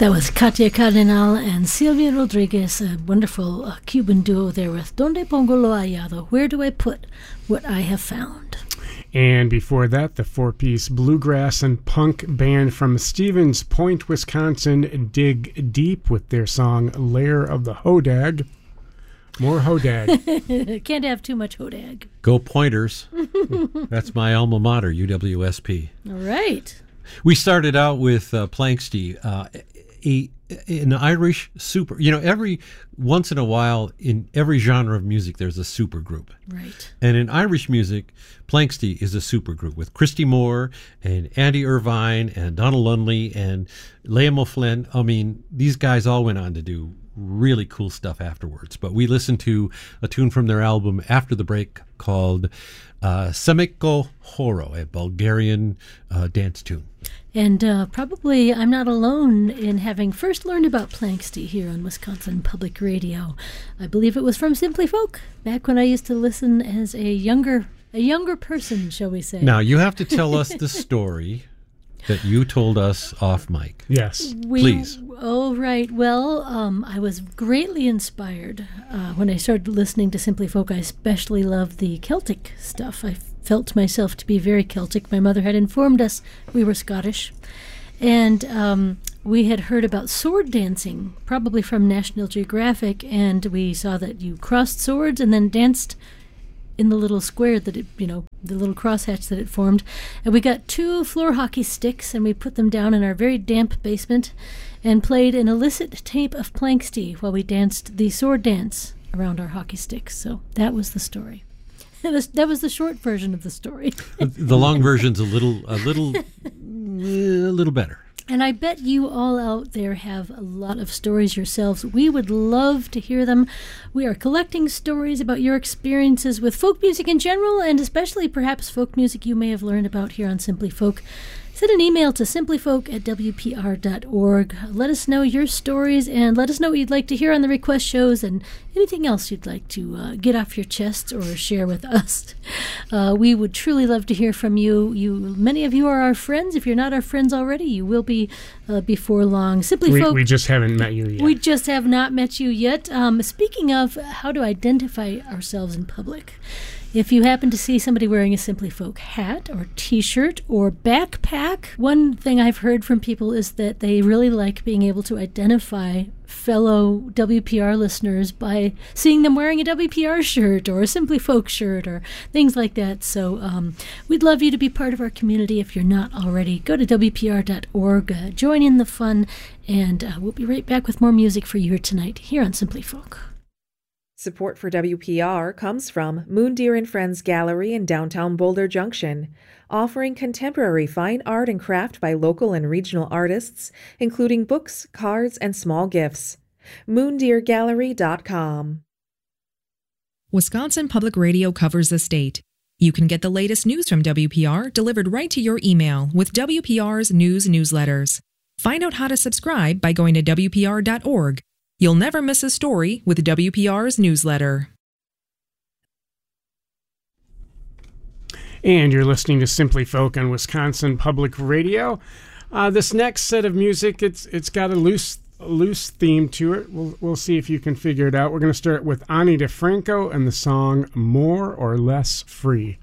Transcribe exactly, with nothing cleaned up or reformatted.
That was Katia Cardinal and Silvia Rodriguez, a wonderful uh, Cuban duo there with Donde Pongo Lo Hallado, Where Do I Put What I Have Found? And before that, the four-piece bluegrass and punk band from Stevens Point, Wisconsin, Dig Deep with their song Lair of the Hodag. More Hodag. Can't have too much Hodag. Go Pointers. That's my alma mater, U W S P. All right. We started out with uh, Planxty, uh, a, an Irish super, you know, every once in a while in every genre of music there's a super group. Right. And in Irish music, Planxty is a super group with Christy Moore and Andy Irvine and Donald Lunley and Liam O'Flynn. I mean, these guys all went on to do really cool stuff afterwards. But we listened to a tune from their album after the break called uh, Semiko Horo, a Bulgarian uh, dance tune. And uh, probably I'm not alone in having first learned about Planxty here on Wisconsin Public Radio. I believe it was from Simply Folk, back when I used to listen as a younger a younger person, shall we say. Now, you have to tell us the story that you told us off mic. Yes. We, Please. Oh, right. Well, um, I was greatly inspired uh, when I started listening to Simply Folk. I especially loved the Celtic stuff. I felt myself to be very Celtic. My mother had informed us we were Scottish. And um, we had heard about sword dancing, probably from National Geographic, and we saw that you crossed swords and then danced in the little square that it, you know, the little crosshatch that it formed. And we got two floor hockey sticks and we put them down in our very damp basement and played an illicit tape of Planxty while we danced the sword dance around our hockey sticks. So that was the story. That was, that was the short version of the story. The long version's a little, a little, a little better. And I bet you all out there have a lot of stories yourselves. We would love to hear them. We are collecting stories about your experiences with folk music in general, and especially perhaps folk music you may have learned about here on Simply Folk. Send an email to simplyfolk at w p r dot org. Let us know your stories and let us know what you'd like to hear on the request shows and anything else you'd like to uh, get off your chest or share with us. Uh, we would truly love to hear from you. You, many of you are our friends. If you're not our friends already, you will be uh, before long. Simply we, Folk. We just haven't met you yet. We just have not met you yet. Um, speaking of how to identify ourselves in public, if you happen to see somebody wearing a Simply Folk hat or T-shirt or backpack, one thing I've heard from people is that they really like being able to identify fellow W P R listeners by seeing them wearing a W P R shirt or a Simply Folk shirt or things like that. So um, we'd love you to be part of our community if you're not already. Go to w p r dot org, uh, join in the fun, and uh, we'll be right back with more music for you here tonight here on Simply Folk. Support for W P R comes from Moon Deer and Friends Gallery in downtown Boulder Junction, offering contemporary fine art and craft by local and regional artists, including books, cards, and small gifts. moon deer gallery dot com. Wisconsin Public Radio covers the state. You can get the latest news from W P R delivered right to your email with W P R's news newsletters. Find out how to subscribe by going to w p r dot org. You'll never miss a story with W P R's newsletter. And you're listening to Simply Folk on Wisconsin Public Radio. Uh, this next set of music, it's it's got a loose a loose theme to it. We'll we'll see if you can figure it out. We're going to start with Ani DeFranco and the song More or Less Free.